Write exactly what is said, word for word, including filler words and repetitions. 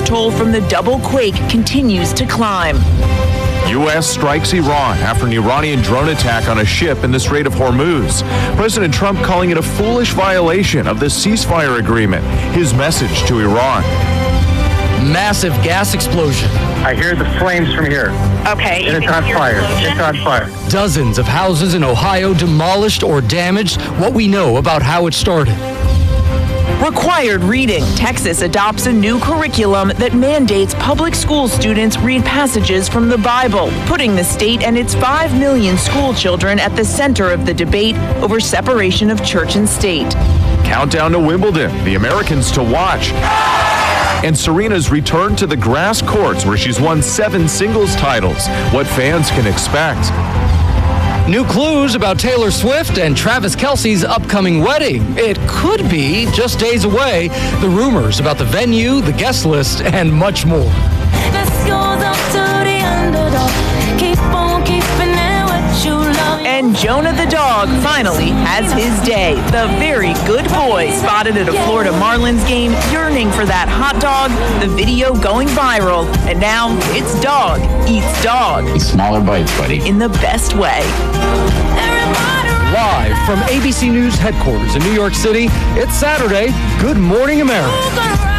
toll from the double quake continues to climb. U S strikes Iran after an Iranian drone attack on a ship in the Strait of Hormuz. President Trump calling it a foolish violation of the ceasefire agreement. His message to Iran. Massive gas explosion. I hear the flames from here. Okay. And it's on fire. It's on fire. Dozens of houses in Ohio demolished or damaged. What we know about how it started. Required reading. Texas adopts a new curriculum that mandates public school students read passages from the Bible, putting the state and its five million school children at the center of the debate over separation of church and state. Countdown to Wimbledon, the Americans to watch. And Serena's return to the grass courts where she's won seven singles titles. What fans can expect. New clues about Taylor Swift and Travis Kelce's upcoming wedding. It could be just days away. The rumors about the venue, the guest list, and much more. And Jonah the dog finally has his day. The very good boy spotted at a Florida Marlins game, yearning for that hot dog, the video going viral, and now it's dog eats dog. Smaller bites, buddy. In the best way. Live from A B C News headquarters in New York City, it's Saturday. Good morning, America.